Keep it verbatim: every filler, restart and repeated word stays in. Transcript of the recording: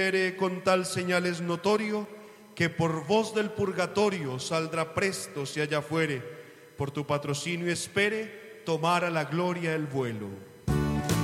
Con tal señal es notorio que por voz del purgatorio saldrá presto si allá fuere, por tu patrocinio espere tomar a la gloria el vuelo.